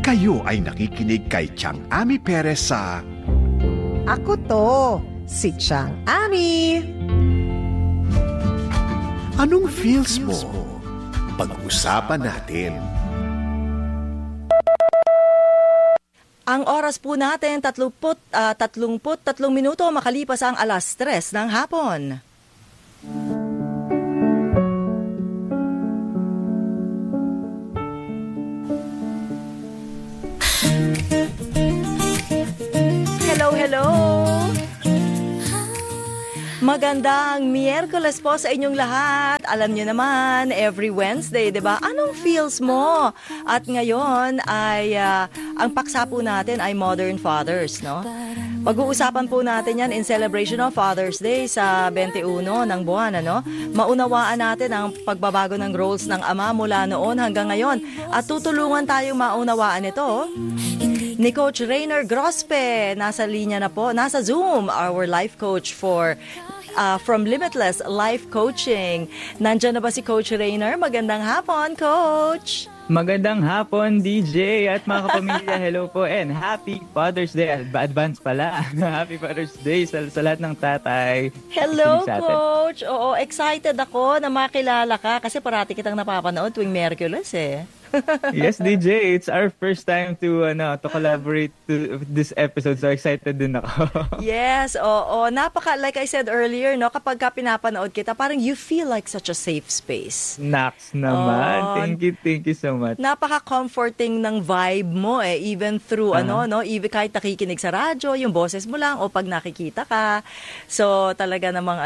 Kayo ay nakikinig kay Chang Ami Perez sa Ako to, si Chang Ami. Anong Feels Mo? Pag-usapan natin. Ang oras po natin, 33 minuto makalipas ang 3:00 ng hapon. Hello! Magandang Miyerkules po sa inyong lahat. Alam nyo naman, every Wednesday, 'di ba? Anong feels mo? At ngayon ay ang paksa po natin ay Modern Fathers, no? Pag-uusapan po natin yan in celebration of Father's Day sa 21 ng buwan, ano? Maunawaan natin ang pagbabago ng roles ng ama mula noon hanggang ngayon. At tutulungan tayong maunawaan ito ni Coach Rainer Grospe. Nasa linya na po, nasa Zoom, our life coach from Limitless Life Coaching. Nandiyan na ba si Coach Rainer? Magandang hapon, Coach! Magandang hapon, DJ at mga kapamilya. Hello po and Happy Father's Day. Advance pala. Happy Father's Day sa lahat ng tatay. Hello, Coach! Oo, excited ako na makilala ka kasi parati kitang napapanood tuwing Miyerkules eh. Yes, DJ. It's our first time to collaborate to this episode. So excited din ako. Yes, oo. Like I said earlier, no, kapag ka pinapanood kita, parang you feel like such a safe space. Naks naman. Oh, thank you so much. Napaka-comforting ng vibe mo eh, even through even kahit nakikinig sa radyo, yung boses mo lang o pag nakikita ka. So talaga namang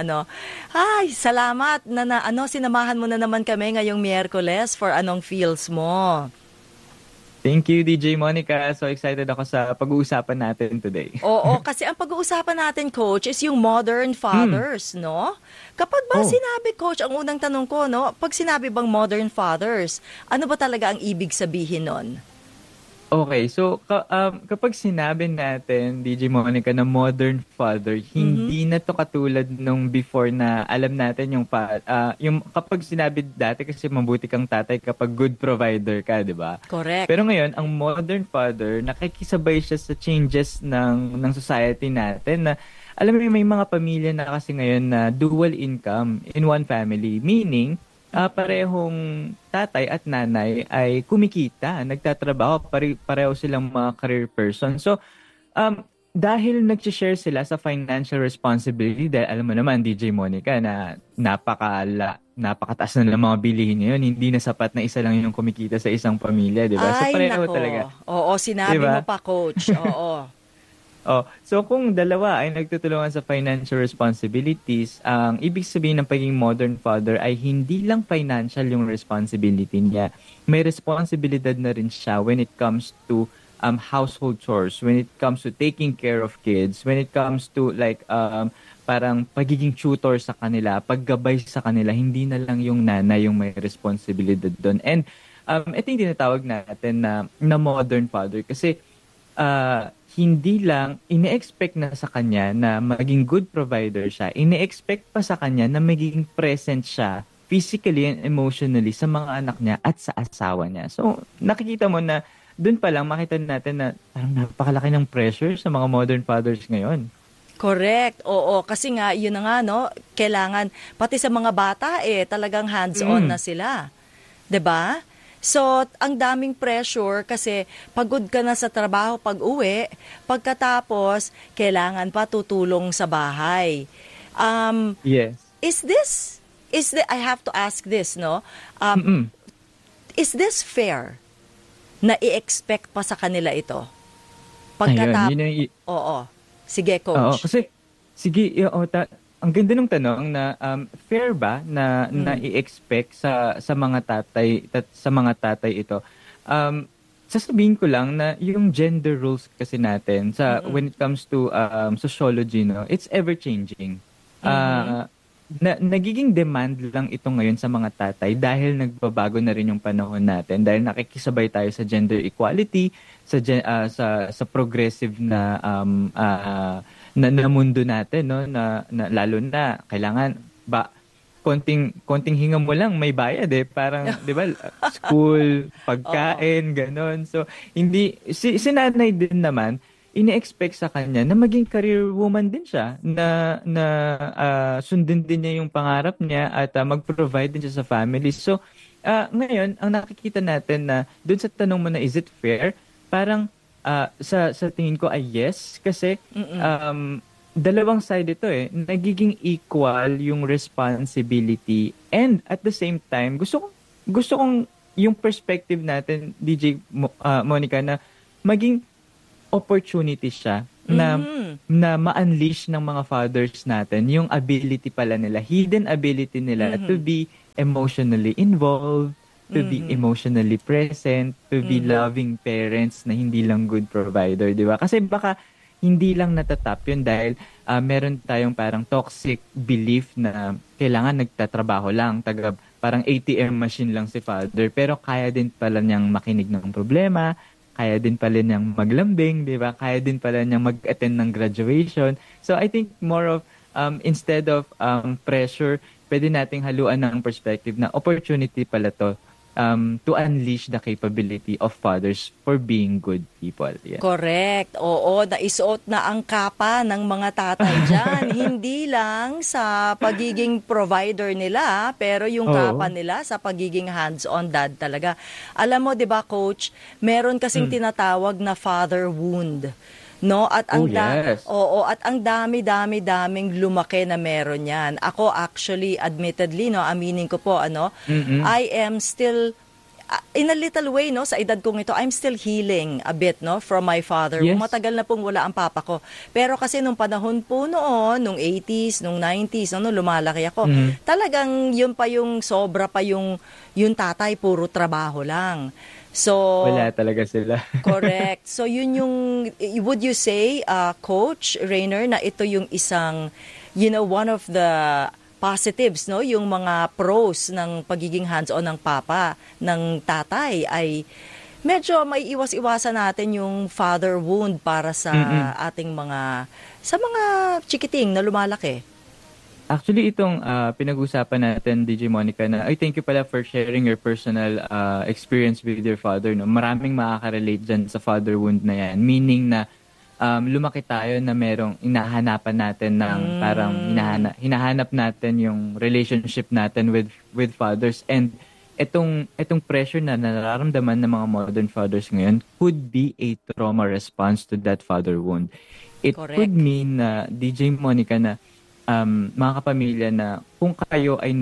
salamat na sinamahan mo na naman kami ngayong Miyerkules for Anong Feels Mo. Thank you, DJ Monica. So excited ako sa pag-uusapan natin today. Oo, kasi ang pag-uusapan natin, Coach, is yung modern fathers, no? Kapag ba sinabi, Coach, ang unang tanong ko, no? Pag sinabi bang modern fathers, ano ba talaga ang ibig sabihin nun? Okay, so kapag sinabi natin, DJ Monica, na modern father, hindi na to katulad nung before na alam natin yung kapag sinabi dati kasi mabuti kang tatay kapag good provider ka, di ba? Correct. Pero ngayon, ang modern father, nakikisabay siya sa changes ng society natin na alam mo may mga pamilya na kasi ngayon na dual income in one family, meaning parehong tatay at nanay ay kumikita, nagtatrabaho, pareho silang mga career person. So, dahil nag-share sila sa financial responsibility, dahil alam mo naman, DJ Monica, na napakataas na lang mga bilihin ngayon, hindi na sapat na isa lang yung kumikita sa isang pamilya, di ba? So, pareho talaga. Oo, sinabi mo pa, Coach. Oo. So kung dalawa ay nagtutulungan sa financial responsibilities, ang ibig sabihin ng pagiging modern father ay hindi lang financial yung responsibility niya. May responsibilidad na rin siya when it comes to household chores, when it comes to taking care of kids, when it comes to parang pagiging tutor sa kanila, paggabay sa kanila, hindi na lang yung nanay yung may responsibilidad doon. And ito yung tinatawag natin na modern father kasi hindi lang ine-expect na sa kanya na maging good provider siya, ine-expect pa sa kanya na maging present siya physically and emotionally sa mga anak niya at sa asawa niya. So, nakikita mo na doon pa lang makita natin na parang napakalaki ng pressure sa mga modern fathers ngayon. Correct. Oo, kasi nga yun na nga kailangan pati sa mga bata talagang hands-on na sila. 'Di ba? So, ang daming pressure kasi pagod ka na sa trabaho pag-uwi, pagkatapos kailangan pa tutulong sa bahay. Yes. I have to ask this, no? Is this fair na i-expect pa sa kanila ito? Pagkatapos, oo. Sige, Coach. Oo, kasi ang ganda ng tanong na fair ba na i-expect sa mga tatay ito. Sasabihin ko lang na yung gender roles kasi natin when it comes to sociology, it's ever changing. Nagiging demand lang ito ngayon sa mga tatay dahil nagbabago na rin yung panahon natin, dahil nakikisabay tayo sa gender equality, sa progressive na mundo natin, no, na lalo na kailangan konting hinga mo lang may bayad parang 'di ba school, pagkain, ganon. So hindi si nanay din naman ini-expect sa kanya na maging career woman din siya na sundin din niya yung pangarap niya at mag-provide din siya sa family. So ngayon ang nakikita natin na doon sa tanong mo na is it fair, parang sa tingin ko ay yes kasi dalawang side ito nagiging equal yung responsibility and at the same time gusto kong yung perspective natin DJ Monica na maging opportunity siya na ma-unleash ng mga fathers natin yung ability pala nila, hidden ability nila to be emotionally involved, to be emotionally present, to be loving parents na hindi lang good provider, di ba? Kasi baka hindi lang natatap yun dahil meron tayong parang toxic belief na kailangan nagtatrabaho lang, parang ATM machine lang si father, pero kaya din pala niyang makinig ng problema, kaya din pala niyang maglambing, di ba? Kaya din pala niyang mag-attend ng graduation. So I think more of, instead of pressure, pwede nating haluan ng perspective na opportunity pala to to unleash the capability of fathers for being good people. Yeah. Correct. Oo, naisuot na ang kapa ng mga tatay dyan. Hindi lang sa pagiging provider nila, pero yung kapa nila sa pagiging hands-on dad talaga. Alam mo, di ba, Coach, meron kasing tinatawag na father wound. No, at ang at ang daming lumaki na meron yan. Ako actually admittedly aminin ko po I am still in a little way sa edad kong ito, I'm still healing a bit from my father. Yes. Matagal na pong wala ang papa ko. Pero kasi nung panahon po noon, nung 80s, nung 90s, nung lumalaki ako, talagang yun pa yung sobra pa yung tatay puro trabaho lang. So, wala talaga sila. Correct. So, yun yung, would you say, Coach Rainer, na ito yung isang, one of the positives, yung mga pros ng pagiging hands-on ng papa, ng tatay, ay medyo may iwas-iwasan natin yung father wound para sa ating sa mga chikiting na lumalaki. Actually, itong pinag-usapan natin, DJ Monica, na I thank you pala for sharing your personal experience with your father. No? Maraming makaka-relate dyan sa father wound na yan. Meaning na lumaki tayo na merong hinahanapan natin ng parang hinahanap natin yung relationship natin with fathers. And itong pressure na nararamdaman ng mga modern fathers ngayon could be a trauma response to that father wound. It Correct. could mean na, DJ Monica, na mga kapamilya na kung kayo ay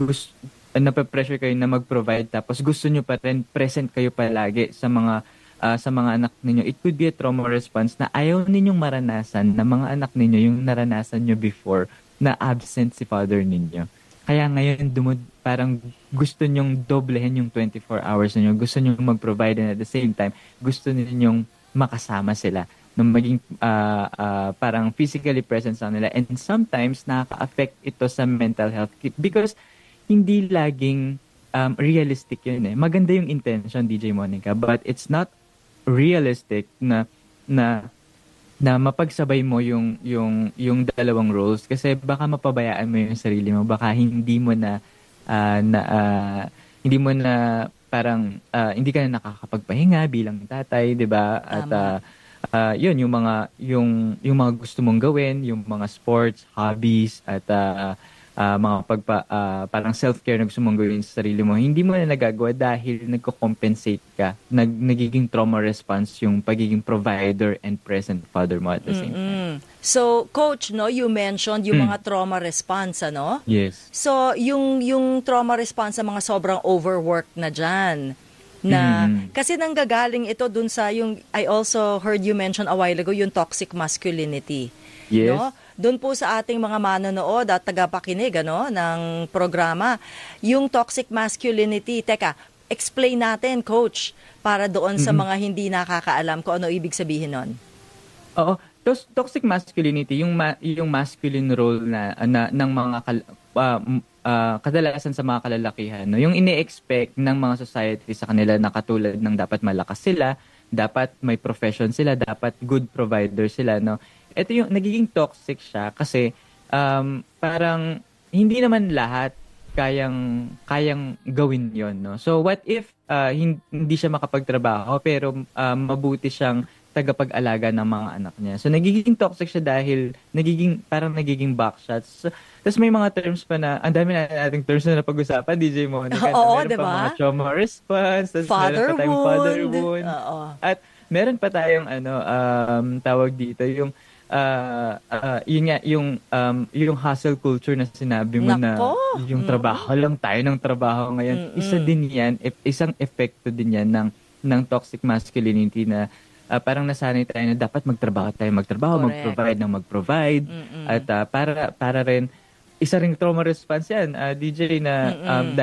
nape-pressure kayo na mag-provide tapos gusto nyo pa rin present kayo palagi sa mga anak ninyo, it could be a trauma response na ayaw ninyong maranasan na mga anak ninyo yung naranasan nyo before na absent si father ninyo. Kaya ngayon parang gusto nyong doblehin yung 24 hours ninyo, gusto nyong mag-provide and at the same time gusto ninyong makasama sila na maging parang physically present sa nila, and sometimes nakaka-affect ito sa mental health because hindi laging realistic yun Maganda yung intention, DJ Monica, but it's not realistic na mapagsabay mo yung dalawang roles kasi baka mapabayaan mo yung sarili mo, baka hindi mo na parang hindi ka na nakakapagpahinga bilang tatay, 'di ba? At yun yung mga gusto mong gawin, yung mga sports, hobbies at mga parang self-care na gusto mong gawin sa sarili mo, hindi mo na nagagawa dahil nagko-compensate ka. Nagiging trauma response yung pagiging provider and present father mo at the same time. So, Coach, you mentioned yung mga trauma response, Yes. So, yung trauma response sa mga sobrang overwork na dyan, na kasi nanggagaling ito dun sa yung I also heard you mention a while ago yung toxic masculinity. Yes. Doon po sa ating mga manonood at tagapakinig ng programa, yung toxic masculinity. Teka, explain natin, Coach, para doon sa mga hindi nakakaalam kung ano ibig sabihin nun. Oo. Toxic masculinity, yung masculine role na ng mga kadalasan sa mga kalalakihan, yung ini-expect ng mga society sa kanila na katulad ng dapat malakas sila, dapat may profession sila, dapat good provider sila, Ito yung nagiging toxic siya kasi parang hindi naman lahat kayang gawin yon, no? So what if hindi siya makapagtrabaho pero mabuti siyang tagapag-alaga ng mga anak niya. So nagiging toxic siya dahil parang nagiging backshots. Tapos may mga terms pa na, ang dami na nating terms na napag-usapan, DJ Monica. Oo, meron diba? pa mga trauma response, tapos Father meron pa tayong father wound. wound. Oo. At meron pa tayong tawag dito, yung yun nga, yung hustle culture na sinabi mo. Nako! Na yung trabaho lang tayo ng trabaho ngayon. Isa din yan, isang epekto din yan ng toxic masculinity na parang nasanay tayo na dapat magtrabaho, Correct. mag-provide. At para rin, isa ring trauma response yan, DJ, na